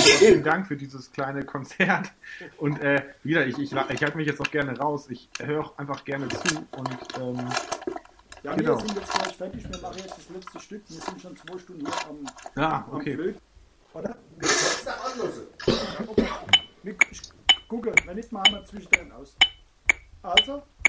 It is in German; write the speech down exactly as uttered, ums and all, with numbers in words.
vielen Dank für dieses kleine Konzert. Und äh, wieder, ich, ich, ich halte mich jetzt auch gerne raus. Ich höre auch einfach gerne zu. Und ähm, ja, genau. Wir sind jetzt gleich fertig. Wir machen jetzt das letzte Stück. Wir sind schon zwei Stunden hier am, ja, am okay. Flöten. Oder? Das ist anlose. Okay. Wir gucken, wenn nicht, machen wir zwischendrin aus. Also.